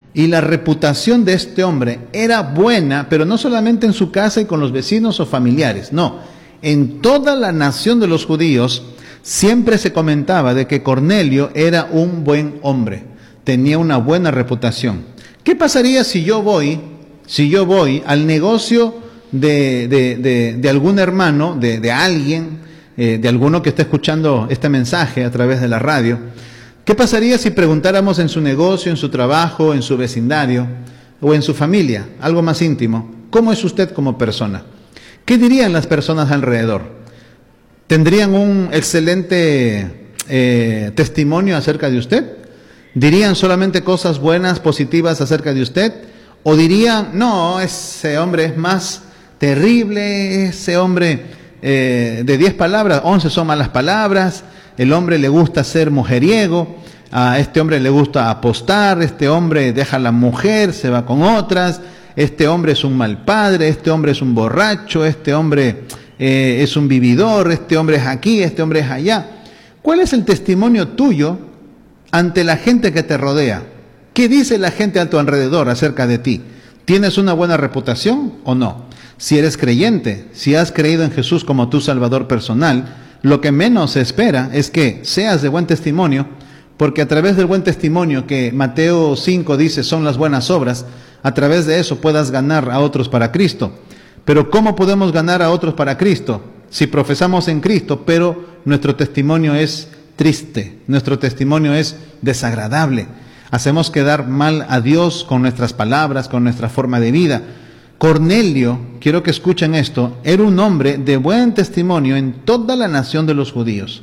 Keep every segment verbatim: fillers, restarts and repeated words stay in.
Y la reputación de este hombre era buena, pero no solamente en su casa y con los vecinos o familiares, no. En toda la nación de los judíos siempre se comentaba de que Cornelio era un buen hombre, tenía una buena reputación. ¿Qué pasaría si yo voy, si yo voy al negocio de, de, de, de algún hermano, de, de alguien, eh, de alguno que está escuchando este mensaje a través de la radio? ¿Qué pasaría si preguntáramos en su negocio, en su trabajo, en su vecindario o en su familia, algo más íntimo, cómo es usted como persona? ¿Qué dirían las personas alrededor? ¿Tendrían un excelente eh, testimonio acerca de usted? ¿Dirían solamente cosas buenas, positivas acerca de usted? ¿O dirían, no, ese hombre es más terrible, ese hombre eh, de diez palabras, once son malas palabras, el hombre le gusta ser mujeriego, a este hombre le gusta apostar, este hombre deja a la mujer, se va con otras, este hombre es un mal padre, este hombre es un borracho, este hombre eh, es un vividor, este hombre es aquí, este hombre es allá? ¿Cuál es el testimonio tuyo ante la gente que te rodea? ¿Qué dice la gente a tu alrededor acerca de ti? ¿Tienes una buena reputación o no? Si eres creyente, si has creído en Jesús como tu Salvador personal, lo que menos se espera es que seas de buen testimonio, porque a través del buen testimonio que Mateo cinco dice son las buenas obras, a través de eso puedas ganar a otros para Cristo. Pero ¿cómo podemos ganar a otros para Cristo? Si profesamos en Cristo, pero nuestro testimonio es triste, nuestro testimonio es desagradable. Hacemos quedar mal a Dios con nuestras palabras, con nuestra forma de vida. Cornelio, quiero que escuchen esto, era un hombre de buen testimonio en toda la nación de los judíos.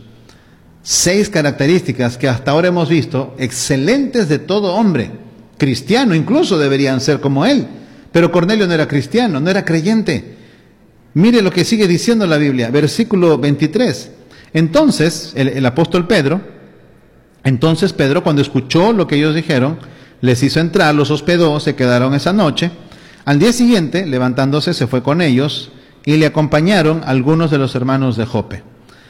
Seis características que hasta ahora hemos visto, excelentes de todo hombre, cristiano incluso deberían ser como él, pero Cornelio no era cristiano, no era creyente. Mire lo que sigue diciendo la Biblia, versículo veintitrés. Entonces, el, el apóstol Pedro, entonces Pedro cuando escuchó lo que ellos dijeron, les hizo entrar, los hospedó, se quedaron esa noche. Al día siguiente, levantándose, se fue con ellos y le acompañaron algunos de los hermanos de Jope.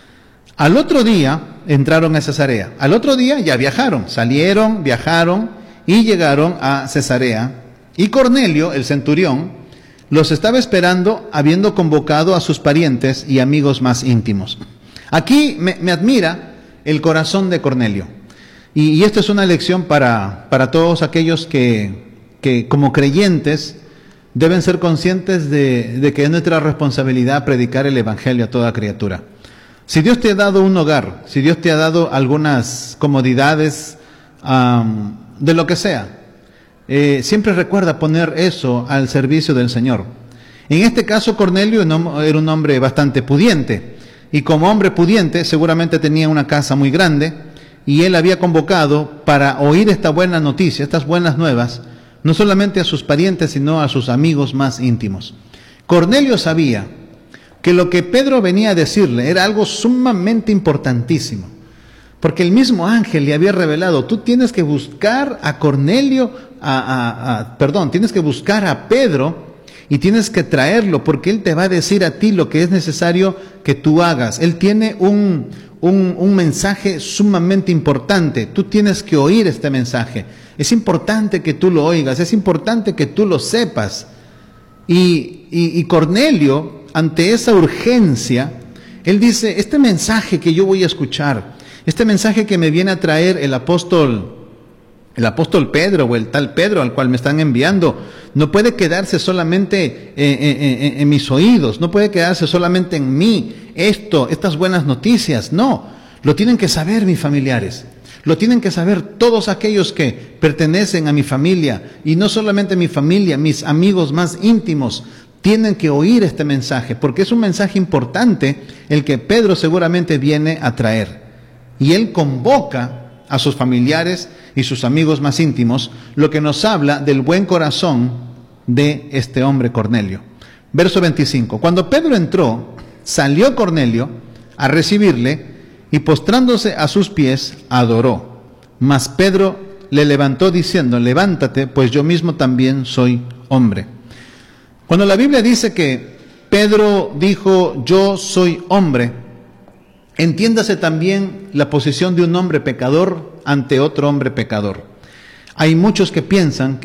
Al otro día entraron a Cesarea. Al otro día ya viajaron, salieron, viajaron y llegaron a Cesarea. Y Cornelio, el centurión, los estaba esperando, habiendo convocado a sus parientes y amigos más íntimos. Aquí me, me admira el corazón de Cornelio. Y, y esto es una lección para, para todos aquellos que, que como creyentes deben ser conscientes de, de que es nuestra responsabilidad predicar el evangelio a toda criatura. Si Dios te ha dado un hogar, si Dios te ha dado algunas comodidades um, de lo que sea, eh, siempre recuerda poner eso al servicio del Señor. En este caso Cornelio no, era un hombre bastante pudiente, y como hombre pudiente seguramente tenía una casa muy grande, y él había convocado para oír esta buena noticia, estas buenas nuevas, no solamente a sus parientes, sino a sus amigos más íntimos. Cornelio sabía que lo que Pedro venía a decirle era algo sumamente importantísimo, porque el mismo ángel le había revelado, tú tienes que buscar a Cornelio, a, a, a, perdón, tienes que buscar a Pedro y tienes que traerlo, porque él te va a decir a ti lo que es necesario que tú hagas. Él tiene un, un, un mensaje sumamente importante, tú tienes que oír este mensaje. Es importante que tú lo oigas, es importante que tú lo sepas. Y, y, y Cornelio, ante esa urgencia, él dice, este mensaje que yo voy a escuchar, este mensaje que me viene a traer el apóstol, el apóstol Pedro o el tal Pedro al cual me están enviando, no puede quedarse solamente en, en, en, en mis oídos, no puede quedarse solamente en mí, esto, estas buenas noticias, no, lo tienen que saber mis familiares. Lo tienen que saber todos aquellos que pertenecen a mi familia, y no solamente mi familia, mis amigos más íntimos, tienen que oír este mensaje, porque es un mensaje importante el que Pedro seguramente viene a traer. Y él convoca a sus familiares y sus amigos más íntimos, lo que nos habla del buen corazón de este hombre Cornelio. Verso veinticinco. Cuando Pedro entró, salió Cornelio a recibirle, y postrándose a sus pies, adoró. Mas Pedro le levantó diciendo, levántate, pues yo mismo también soy hombre. Cuando la Biblia dice que Pedro dijo, yo soy hombre, entiéndase también la posición de un hombre pecador ante otro hombre pecador. Hay muchos que piensan que